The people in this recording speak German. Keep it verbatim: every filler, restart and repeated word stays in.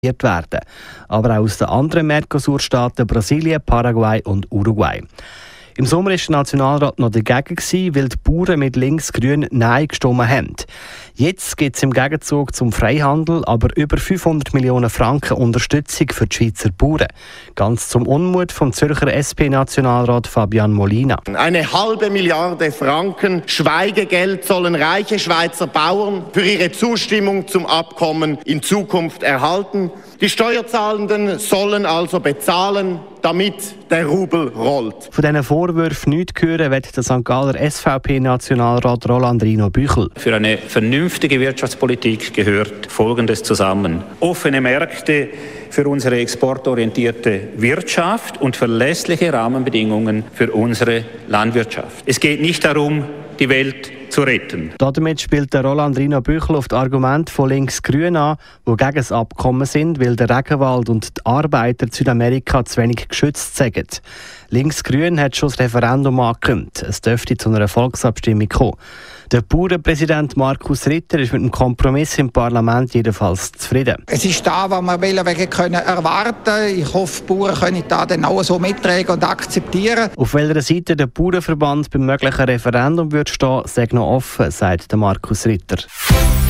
werden, aber auch aus den anderen Mercosur-Staaten Brasilien, Paraguay und Uruguay. Im Sommer war der Nationalrat noch dagegen, weil die Bauern mit links-grün Nein gestimmt haben. Jetzt gibt es im Gegenzug zum Freihandel aber über fünfhundert Millionen Franken Unterstützung für die Schweizer Bauern. Ganz zum Unmut vom Zürcher S P-Nationalrat Fabian Molina. Eine halbe Milliarde Franken Schweigegeld sollen reiche Schweizer Bauern für ihre Zustimmung zum Abkommen in Zukunft erhalten. Die Steuerzahlenden sollen also bezahlen, damit der Rubel rollt. Von diesen Vorwürfen nichts hören will der Sankt Galler S V P-Nationalrat Roland Rino Büchel. Für eine vernünftige Wirtschaftspolitik gehört Folgendes zusammen: offene Märkte für unsere exportorientierte Wirtschaft und verlässliche Rahmenbedingungen für unsere Landwirtschaft. Es geht nicht darum, die Welt zu retten. Damit spielt der Roland Rino Büchel auf das Argument von Links-Grün an, die gegen das Abkommen sind, weil der Regenwald und die Arbeiter in Südamerika zu wenig geschützt sind. Links-Grün hat schon das Referendum angekündigt. Es dürfte zu einer Volksabstimmung kommen. Der Bauernpräsident Markus Ritter ist mit dem Kompromiss im Parlament jedenfalls zufrieden. Es ist da, was wir wegen können erwarten. Ich hoffe, die Bauern können das dann auch so mittragen und akzeptieren. Auf welcher Seite der Bauernverband beim möglichen Referendum wird stehen, sei noch offen, sagt Markus Ritter.